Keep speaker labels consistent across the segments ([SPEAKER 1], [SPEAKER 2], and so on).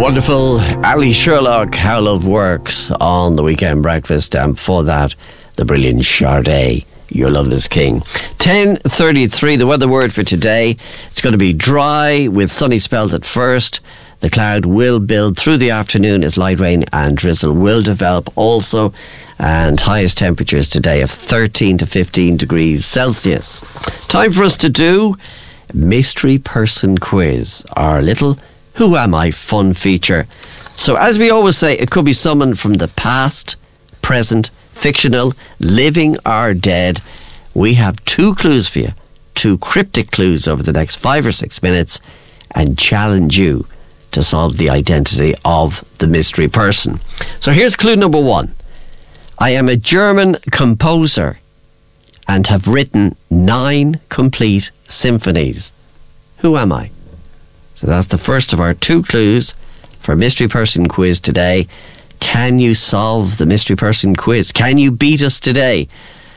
[SPEAKER 1] Wonderful Ali Sherlock, How Love Works on the Weekend Breakfast, and before that, the brilliant Sade, Your Love Is King. 10:33, the weather word for today. It's going to be dry with sunny spells at first. The cloud will build through the afternoon as light rain and drizzle will develop also, and highest temperatures today of 13 to 15 degrees Celsius. Time for us to do Mystery Person Quiz, our little Who Am I fun feature. So as we always say, it could be someone from the past, present, fictional, living or dead. We have 2 clues for you, 2 cryptic clues over the next 5 or 6 minutes, and challenge you to solve the identity of the mystery person. So here's clue number 1. I am a German composer and have written 9 complete symphonies. Who am I? So that's the first of our 2 clues for Mystery Person Quiz today. Can you solve the Mystery Person Quiz? Can you beat us today?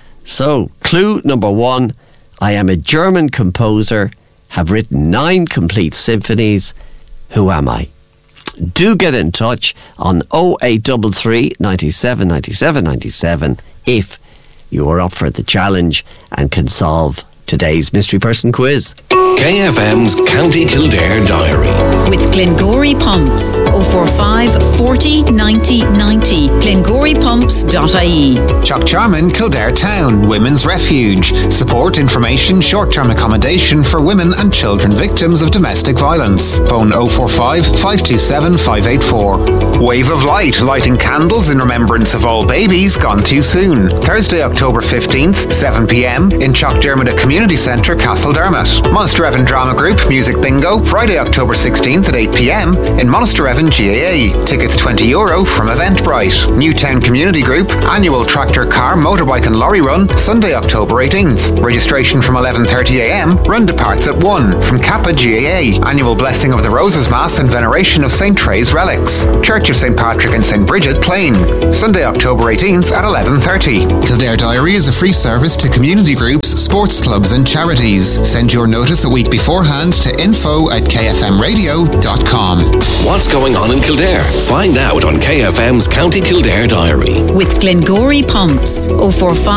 [SPEAKER 1] So, clue number 1, I am a German composer, have written 9 complete symphonies. Who am I? Do get in touch on 0833 97 97 97 if you are up for the challenge and can solve today's Mystery Person Quiz.
[SPEAKER 2] KFM's County Kildare Diary.
[SPEAKER 3] With Glengory Pumps. 045 40 90 90. GlengoryPumps.ie.
[SPEAKER 4] Chuckcharman, Kildare Town, Women's Refuge. Support, information, short-term accommodation for women and children victims of domestic violence. Phone 045 527 584. Wave of Light, lighting candles in remembrance of all babies gone too soon. Thursday, October 15th, 7pm in Chuckdermott Community Centre, Castledermot. Monster Evan Drama Group, Music Bingo, Friday, October 16th at 8pm in Monster Evan GAA. Tickets €20 from Eventbrite. Newtown Community Group, annual tractor, car, motorbike and lorry run, Sunday, October 18th. Registration from 11:30am, run departs at 1 from Kappa GAA. Annual Blessing of the Roses Mass and Veneration of St. Trey's Relics. Church of St. Patrick and St. Bridget, Plain. Sunday, October 18th at 11:30.
[SPEAKER 5] Kildare Diary is a free service to community groups, sports clubs and charities. Send your notice a week beforehand to info@kfmradio.com.
[SPEAKER 2] What's going on in Kildare? Find out on KFM's County Kildare Diary.
[SPEAKER 3] With Glengory Pumps. 045